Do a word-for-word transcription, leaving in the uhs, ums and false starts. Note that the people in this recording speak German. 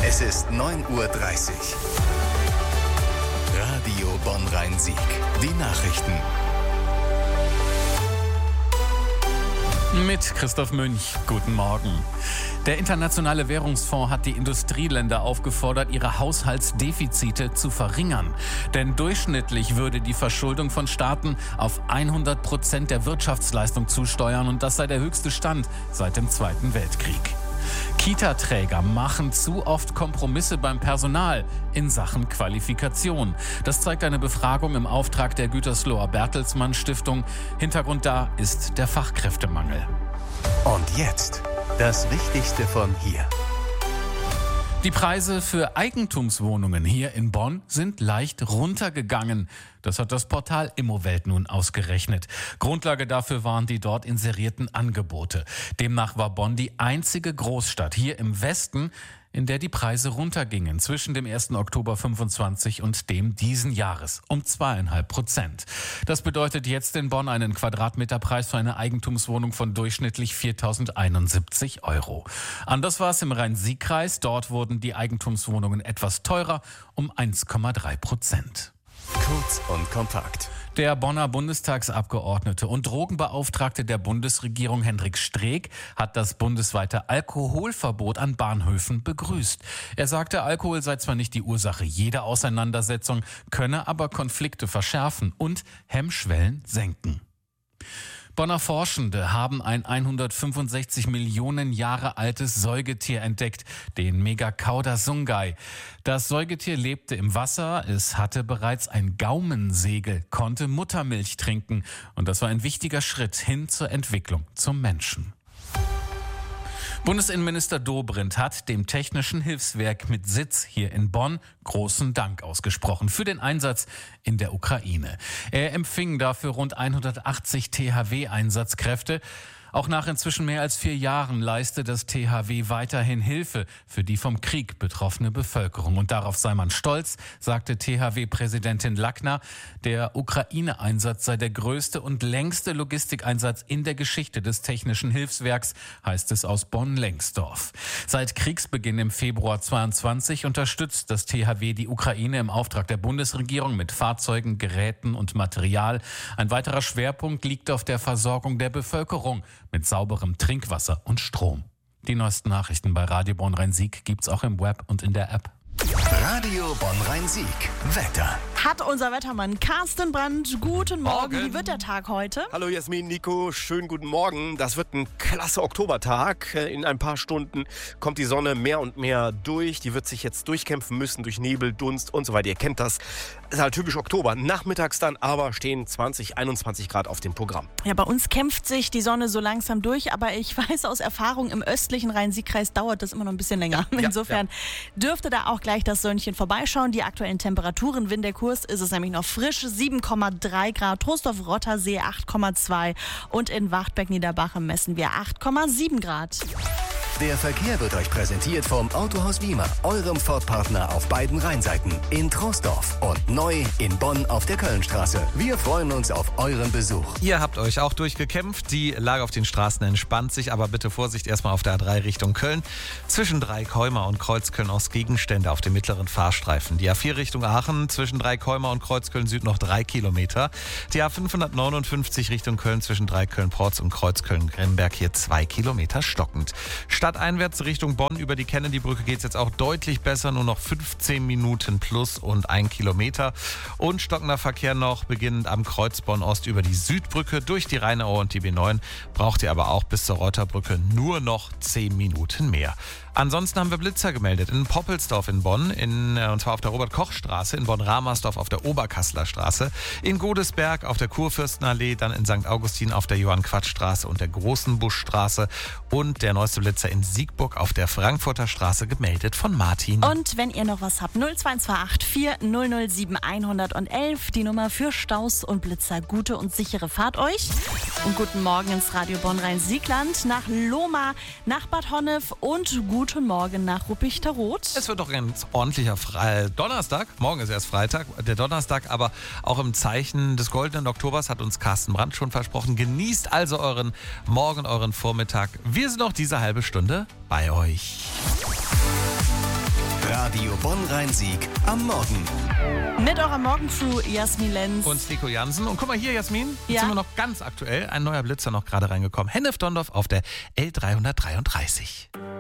Es ist neun Uhr dreißig. Radio Bonn-Rhein-Sieg. Die Nachrichten. Mit Christoph Münch. Guten Morgen. Der Internationale Währungsfonds hat die Industrieländer aufgefordert, ihre Haushaltsdefizite zu verringern. Denn durchschnittlich würde die Verschuldung von Staaten auf hundert Prozent der Wirtschaftsleistung zusteuern. Und das sei der höchste Stand seit dem Zweiten Weltkrieg. Kita-Träger machen zu oft Kompromisse beim Personal in Sachen Qualifikation. Das zeigt eine Befragung im Auftrag der Gütersloher Bertelsmann Stiftung. Hintergrund da ist der Fachkräftemangel. Und jetzt das Wichtigste von hier. Die Preise für Eigentumswohnungen hier in Bonn sind leicht runtergegangen. Das hat das Portal Immowelt nun ausgerechnet. Grundlage dafür waren die dort inserierten Angebote. Demnach war Bonn die einzige Großstadt hier im Westen, in der die Preise runtergingen zwischen dem ersten Oktober fünfundzwanzig und dem diesen Jahres um zweieinhalb Prozent. Das bedeutet jetzt in Bonn einen Quadratmeterpreis für eine Eigentumswohnung von durchschnittlich viertausendeinundsiebzig Euro. Anders war es im Rhein-Sieg-Kreis. Dort wurden die Eigentumswohnungen etwas teurer um eins Komma drei Prozent. Kurz und kompakt. Der Bonner Bundestagsabgeordnete und Drogenbeauftragte der Bundesregierung Hendrik Streeck hat das bundesweite Alkoholverbot an Bahnhöfen begrüßt. Er sagte, Alkohol sei zwar nicht die Ursache jeder Auseinandersetzung, könne aber Konflikte verschärfen und Hemmschwellen senken. Bonner Forschende haben ein hundertfünfundsechzig Millionen Jahre altes Säugetier entdeckt, den Megacauda sungai. Das Säugetier lebte im Wasser, es hatte bereits ein Gaumensegel, konnte Muttermilch trinken und das war ein wichtiger Schritt hin zur Entwicklung zum Menschen. Bundesinnenminister Dobrindt hat dem Technischen Hilfswerk mit Sitz hier in Bonn großen Dank ausgesprochen für den Einsatz in der Ukraine. Er empfing dafür rund hundertachtzig T H W-Einsatzkräfte. Auch nach inzwischen mehr als vier Jahren leistet das T H W weiterhin Hilfe für die vom Krieg betroffene Bevölkerung. Und darauf sei man stolz, sagte T H W-Präsidentin Lackner. Der Ukraine-Einsatz sei der größte und längste Logistikeinsatz in der Geschichte des Technischen Hilfswerks, heißt es aus Bonn-Lengsdorf. Seit Kriegsbeginn im Februar zweiundzwanzig unterstützt das T H W die Ukraine im Auftrag der Bundesregierung mit Fahrzeugen, Geräten und Material. Ein weiterer Schwerpunkt liegt auf der Versorgung der Bevölkerung mit sauberem Trinkwasser und Strom. Die neuesten Nachrichten bei Radio Bonn-Rhein-Sieg gibt's auch im Web und in der App. Radio Bonn-Rhein-Sieg. Wetter. Hat unser Wettermann Carsten Brandt. Guten Morgen. Morgen. Wie wird der Tag heute? Hallo Jasmin, Nico, schönen guten Morgen. Das wird ein klasse Oktobertag. In ein paar Stunden kommt die Sonne mehr und mehr durch. Die wird sich jetzt durchkämpfen müssen durch Nebel, Dunst und so weiter. Ihr kennt das. Das ist halt typisch Oktober. Nachmittags dann aber stehen zwanzig, einundzwanzig Grad auf dem Programm. Ja, bei uns kämpft sich die Sonne so langsam durch, aber ich weiß aus Erfahrung, im östlichen Rhein-Sieg-Kreis dauert das immer noch ein bisschen länger. Ja, Insofern ja. dürfte da auch gleich das Sönnchen vorbeischauen. Die aktuellen Temperaturen, Winterkurs ist es nämlich noch frisch, sieben Komma drei Grad, Trostorf-Rottersee acht Komma zwei und in Wachtberg-Niederbache messen wir acht Komma sieben Grad. Der Verkehr wird euch präsentiert vom Autohaus Wiemer, eurem Ford-Partner auf beiden Rheinseiten, in Troisdorf und neu in Bonn auf der Kölnstraße. Wir freuen uns auf euren Besuch. Ihr habt euch auch durchgekämpft. Die Lage auf den Straßen entspannt sich, aber bitte Vorsicht erstmal auf der A drei Richtung Köln. Zwischen Dreikäumer und Kreuzköln aus Gegenstände auf dem mittleren Fahrstreifen. Die A vier Richtung Aachen zwischen Dreikäumer und Kreuzköln Süd noch drei Kilometer. Die A fünfhundertneunundfünfzig Richtung Köln zwischen Dreikölln-Porz und Kreuzköln-Grimberg hier zwei Kilometer stockend. Stadteinwärts Richtung Bonn über die Kennedy-Brücke geht es jetzt auch deutlich besser, nur noch fünfzehn Minuten plus und ein Kilometer. Und stockender Verkehr noch beginnend am Kreuz Bonn-Ost über die Südbrücke durch die Rheinauer und die B neun. Braucht ihr aber auch bis zur Reuterbrücke nur noch zehn Minuten mehr. Ansonsten haben wir Blitzer gemeldet in Poppelsdorf in Bonn, in, und zwar auf der Robert-Koch-Straße, in Bonn-Ramersdorf auf der Oberkasseler Straße, in Godesberg auf der Kurfürstenallee, dann in Sankt Augustin auf der Johann-Quatsch-Straße und der Großen Buschstraße und der neueste Blitzer in Siegburg auf der Frankfurter Straße gemeldet von Martin. Und wenn ihr noch was habt, null zwei zwei acht vier null null sieben eins eins eins, die Nummer für Staus und Blitzer. Gute und sichere Fahrt euch. Und guten Morgen ins Radio Bonn-Rhein-Siegland, nach Lohmar, nach Bad Honnef und guten Morgen nach Ruppichteroth. Es wird doch ein ganz ordentlicher Fre- Donnerstag. Morgen ist erst Freitag, der Donnerstag, aber auch im Zeichen des goldenen Oktobers hat uns Carsten Brandt schon versprochen. Genießt also euren Morgen, euren Vormittag. Wir sind noch diese halbe Stunde Stunde bei euch. Radio Bonn-Rhein-Sieg am Morgen. Mit eurer Morgencrew Jasmin Lenz. Und Nico Jansen. Und guck mal hier, Jasmin, jetzt Ja? sind wir noch ganz aktuell. Ein neuer Blitzer noch gerade reingekommen. Hennef Dondorf auf der L dreihundertdreiunddreißig.